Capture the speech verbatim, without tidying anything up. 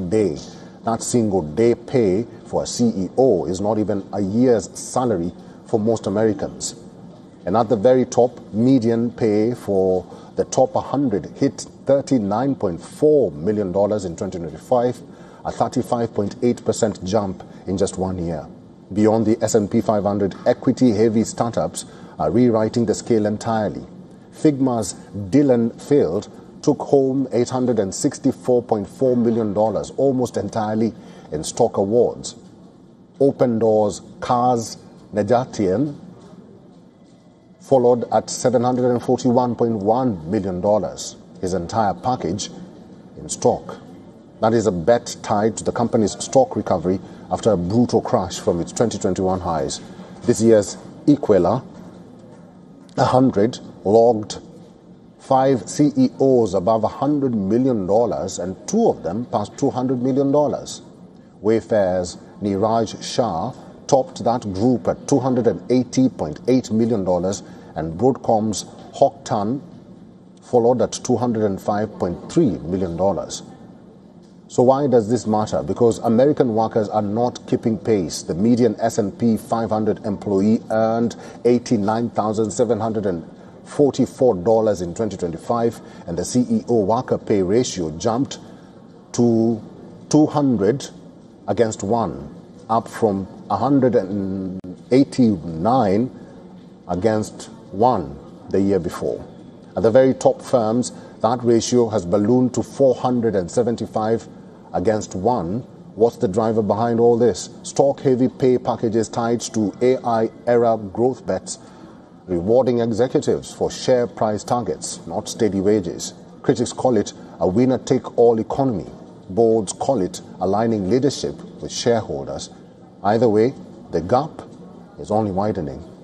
day. That single day pay for a C E O is not even a year's salary for most Americans. And at the very top, median pay for the top one hundred hit thirty-nine point four million dollars in twenty twenty-five, a thirty-five point eight percent jump in just one year. Beyond the S and P five hundred, equity-heavy startups are rewriting the scale entirely. Figma's Dylan Field took home eight hundred sixty-four point four million dollars, almost entirely in stock awards. Open Doors Kaz Nejatian followed at seven hundred forty-one point one million dollars, his entire package in stock. That is a bet tied to the company's stock recovery after a brutal crash from its twenty twenty-one highs. This year's Equela one hundred logged five C E Os above one hundred million dollars, and two of them passed two hundred million dollars. Wayfair's Niraj Shah topped that group at two hundred eighty point eight million dollars, and Broadcom's Hock Tan followed at two hundred five point three million dollars. So why does this matter? Because American workers are not keeping pace. The median S and P five hundred employee earned eighty-nine thousand seven hundred forty-four dollars in twenty twenty-five, and the C E O worker pay ratio jumped to two hundred against one, up from one hundred eighty-nine against one the year before. At the very top firms, that ratio has ballooned to four hundred seventy-five against one. What's the driver behind all this? Stock-heavy pay packages tied to A I-era growth bets, rewarding executives for share price targets, not steady wages. Critics call it a winner-take-all economy. Boards call it aligning leadership with shareholders. Either way, the gap is only widening.